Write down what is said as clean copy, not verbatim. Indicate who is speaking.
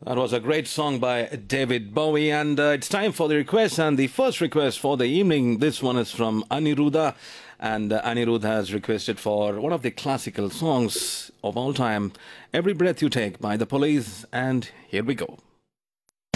Speaker 1: That was a great song by David Bowie, and it's time for the request. And the first request for the evening, this one is from Aniruddha, and Aniruddha has requested for one of the classical songs of all time, "Every Breath You Take" by The Police. And here we go.